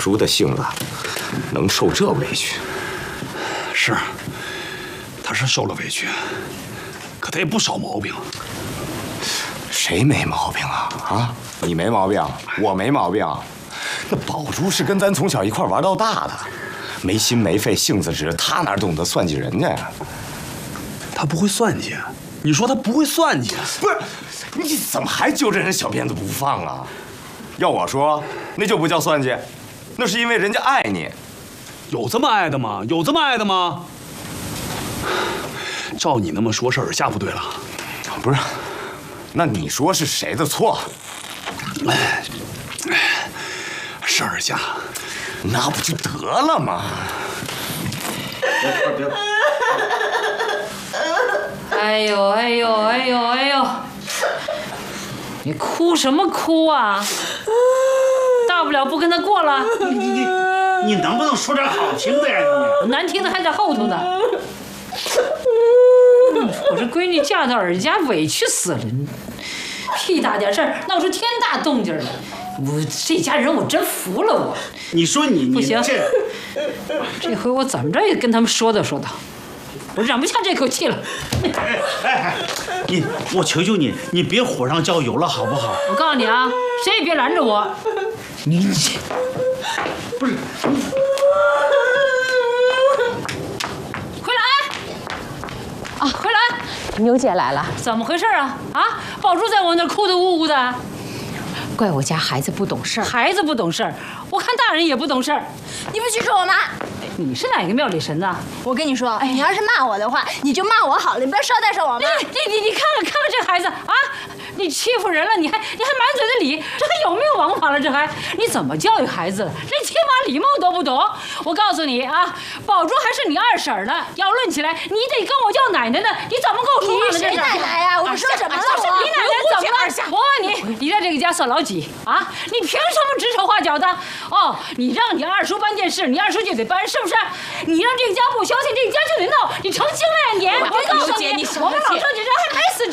叔的性子，能受这委屈？ 是，他是受了委屈，可他也不少毛病。 谁没毛病啊？啊，你没毛病，我没毛病。那宝珠是跟咱从小一块玩到大的，没心没肺，性子直，他哪懂得算计人家呀？ 他不会算计，你说他不会算计？ 不是，你怎么还揪着人小辫子不放啊？要我说，那就不叫算计，那是因为人家爱你。 有这么爱的吗？有这么爱的吗？照你那么说，是尔夏不对了。 不是，那你说是谁的错？ 是尔夏。 那不就得了吗？ 别！ 哎呦哎呦哎呦哎呦！你哭什么哭啊？大不了不跟他过了。 你能不能说点好听的呀你？ 难听的还在后头呢。我这闺女嫁到尔家委屈死了，屁大点事儿闹出天大动静来，我这家人我真服了我。 你说你不行， 这回我怎么着也跟他们说道说道，我忍不下这口气了。 我求求你，你别火上浇油了好不好？ 我告诉你啊，谁也别拦着我。你不是你。 回来！ 牛姐来了， 怎么回事啊？啊，宝珠在我那儿哭得呜呜的， 怪我家孩子不懂事儿。 孩子不懂事儿，我看大人也不懂事儿。 你不许说我妈！ 你是哪个庙里神呐？ 我跟你说，你要是骂我的话，你就骂我好了，你不要捎带上我妈。 你看看这孩子啊！你欺负人了，你还满嘴的理，这还有没有王法了？这还你怎么教育孩子了？连起码礼貌都不懂。我告诉你啊，宝珠还是你二婶呢。要论起来，你得跟我叫奶奶呢。你怎么跟我说话呢？ 你谁奶奶呀？我说什么了？ 你奶奶怎么了？我问你，你在这个家算老几啊？你凭什么指手画脚的？哦，你让你二叔办件事，你二叔就得办，是不是？你让这个家不消停，这个家就得闹。你成精了呀你！我告诉你，我们老郑家人还没死